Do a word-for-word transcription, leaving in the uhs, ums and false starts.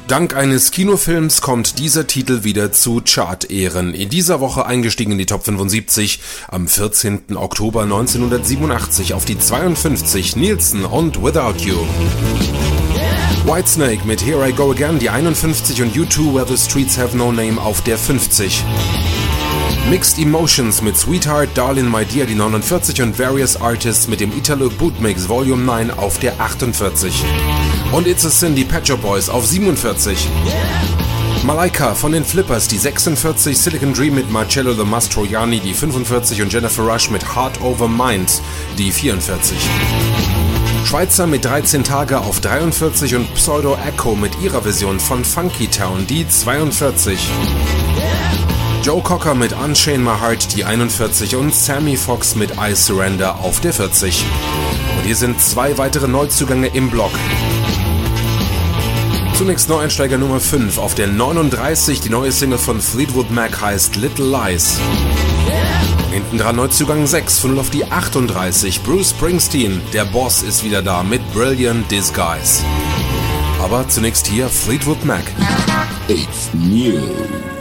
Dank eines Kinofilms kommt dieser Titel wieder zu Chart-Ehren. In dieser Woche eingestiegen in die Top fünfundsiebzig, am vierzehnten Oktober neunzehnhundertsiebenundachtzig auf die zweiundfünfzig Nielsen und Without You. Whitesnake mit Here I Go Again, die einundfünfzig, und U zwei Where the Streets Have No Name auf der fünfzig. Mixed Emotions mit Sweetheart, Darling My Dear, die neunundvierzig, und Various Artists mit dem Italo Bootmix Volume neun auf der achtundvierzig. Und It's a Sin, die Pet Shop Boys auf siebenundvierzig. Malaika von den Flippers, die sechsundvierzig, Silicon Dream mit Marcello the Mastroianni, die fünfundvierzig, und Jennifer Rush mit Heart Over Mind, die vierundvierzig. Schweizer mit dreizehn Tage auf dreiundvierzig und Pseudo Echo mit ihrer Version von Funky Town, die zweiundvierzig. Joe Cocker mit Unchain My Heart, die einundvierzig, und Sammy Fox mit I Surrender auf der vierzig. Und hier sind zwei weitere Neuzugänge im Block. Zunächst Neueinsteiger Nummer fünf auf der neununddreißig, die neue Single von Fleetwood Mac heißt Little Lies. Hinten dran Neuzugang sechs, von null auf die achtunddreißig, Bruce Springsteen, der Boss ist wieder da mit Brilliant Disguise. Aber zunächst hier Fleetwood Mac. It's new.